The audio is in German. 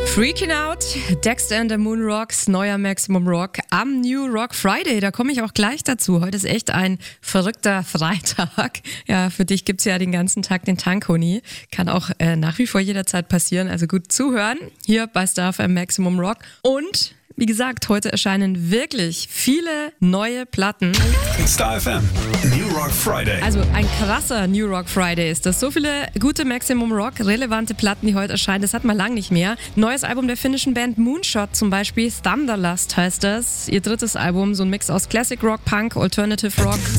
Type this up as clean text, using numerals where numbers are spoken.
Freaking Out, Dexter and the Moonrocks, neuer Maximum Rock am New Rock Friday. Da komme ich auch gleich dazu. Heute ist echt ein verrückter Freitag. Ja, für dich gibt's ja den ganzen Tag den Tankhoni. Kann auch nach wie vor jederzeit passieren. Also gut zuhören hier bei Star FM Maximum Rock. Und wie gesagt, heute erscheinen wirklich viele neue Platten. Star FM, New Rock Friday. Also ein krasser New Rock Friday ist das. So viele gute Maximum Rock relevante Platten, die heute erscheinen, das hat man lang nicht mehr. Neues Album der finnischen Band Moonshot zum Beispiel, Thunderlust heißt das. Ihr drittes Album, so ein Mix aus Classic Rock, Punk, Alternative Rock.